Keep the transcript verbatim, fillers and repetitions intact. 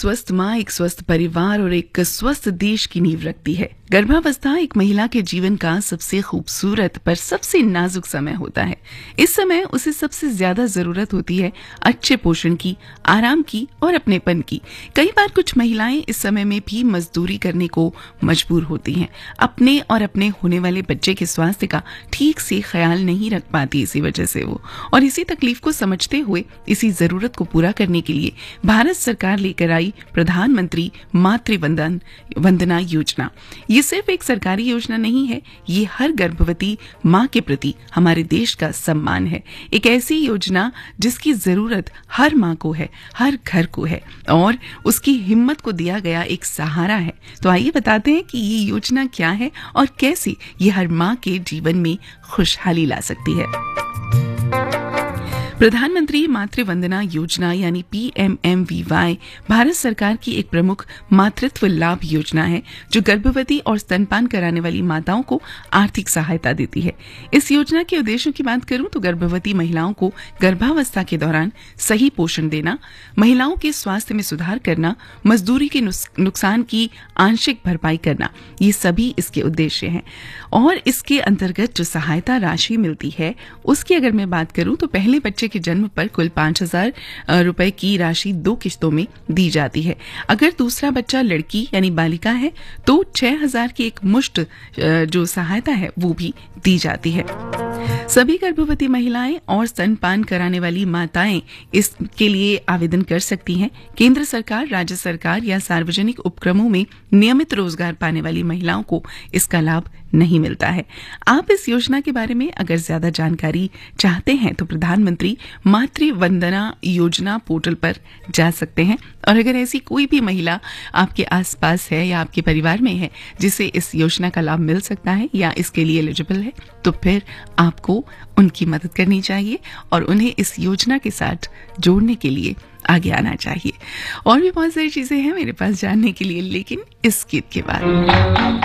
स्वस्थ माँ, एक स्वस्थ परिवार और एक स्वस्थ देश की नींव रखती है। गर्भावस्था एक महिला के जीवन का सबसे खूबसूरत पर सबसे नाजुक समय होता है। इस समय उसे सबसे ज्यादा जरूरत होती है अच्छे पोषण की, आराम की और अपनेपन की। कई बार कुछ महिलाएं इस समय में भी मजदूरी करने को मजबूर होती हैं। अपने और अपने होने वाले बच्चे के स्वास्थ्य का ठीक से ख्याल नहीं रख पाती इसी वजह से वो, और इसी तकलीफ को समझते हुए इसी जरूरत को पूरा करने के लिए भारत सरकार लेकर आई प्रधानमंत्री मातृ वंदन वंदना योजना। ये सिर्फ एक सरकारी योजना नहीं है, ये हर गर्भवती माँ के प्रति हमारे देश का सम्मान है। एक ऐसी योजना जिसकी जरूरत हर माँ को है, हर घर को है, और उसकी हिम्मत को दिया गया एक सहारा है। तो आइए बताते हैं कि ये योजना क्या है और कैसे ये हर माँ के जीवन में खुशहाली ला सकती है। प्रधानमंत्री मातृ वंदना योजना यानी P M M we Y Bharat सरकार की एक प्रमुख मातृत्व लाभ योजना है जो गर्भवती और स्तनपान कराने वाली माताओं को आर्थिक सहायता देती है। इस योजना के उद्देश्यों की बात करूं तो गर्भवती महिलाओं को गर्भावस्था के दौरान सही पोषण देना, महिलाओं के स्वास्थ्य में सुधार करना, मजदूरी के नुकसान की आंशिक भरपाई करना, ये सभी इसके उद्देश्य हैं। और इसके अंतर्गत जो सहायता राशि मिलती है उसकी अगर मैं बात करूं तो पहले बच्चे के जन्म पर कुल पांच हजार रुपए की राशि दो किस्तों में दी जाती है। अगर दूसरा बच्चा लड़की यानी बालिका है तो छह हजार की एक मुश्त जो सहायता है वो भी दी जाती है। सभी गर्भवती महिलाएं और स्तनपान कराने वाली माताएं इसके लिए आवेदन कर सकती हैं। केंद्र सरकार, राज्य सरकार या सार्वजनिक उपक्रमों में नियमित रोजगार पाने वाली महिलाओं को इसका लाभ नहीं मिलता है। आप इस योजना के बारे में अगर ज्यादा जानकारी चाहते हैं तो प्रधानमंत्री मातृ वंदना योजना पोर्टल पर जा सकते हैं, और अगर ऐसी कोई भी महिला आपके आसपास है या आपके परिवार में है जिसे इस योजना का लाभ मिल सकता है या इसके लिए एलिजिबल है तो फिर आपको उनकी मदद करनी चाहिए और उन्हें इस योजना के साथ जोड़ने के लिए आगे आना चाहिए। और भी बहुत सारी चीजें हैं मेरे पास जानने के लिए, लेकिन इस गीत के बाद